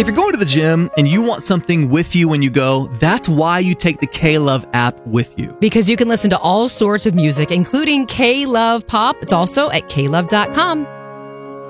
If you're going to the gym and you want something with you when you go, that's why you take the K-Love app with you. Because you can listen to all sorts of music, including K-Love Pop. It's also at klove.com.